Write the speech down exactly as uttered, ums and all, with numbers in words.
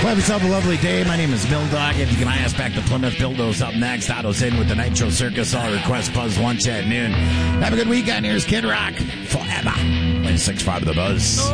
have yourself a lovely day. My name is Mill Dog. If you can eye us back to Plymouth, Bildo's up next. Otto's in with the Nitro Circus. All request Buzz lunch at noon. Have a good weekend. Here's Kid Rock forever. six five of the Buzz.